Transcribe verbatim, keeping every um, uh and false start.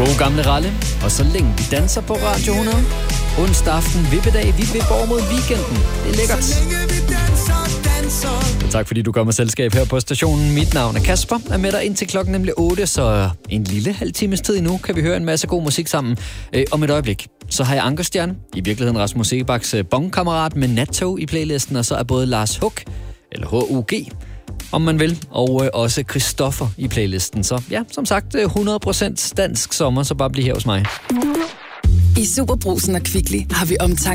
God gamle Ralle, og så længe vi danser på Radio hundrede. Onsdag aften, vippedag, vi vipper mod weekenden. Det er lækkert. Og tak fordi du kommer med selskab her på stationen. Mit navn er Kasper, er med dig indtil klokken nemlig otte, så en lille halv times tid endnu kan vi høre en masse god musik sammen. Øh, om et øjeblik, så har jeg Ankerstjerne, i virkeligheden Rasmus Sebaks bongkammerat med Nattog i playlisten, og så er både Lars Hug, eller H U G, om man vil, og øh, også Christoffer i playlisten. Så ja, som sagt, hundrede procent dansk sommer, så bare bliv her hos mig. I Superbrugsen og Kvickly har vi omtanke